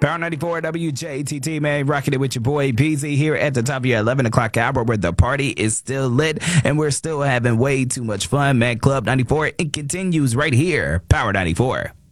Power 94 WJTT, man. Rocking it with your boy PZ here at the top of your 11 o'clock hour where the party is still lit and we're still having way too much fun, man. Club 94, it continues right here. Power 94.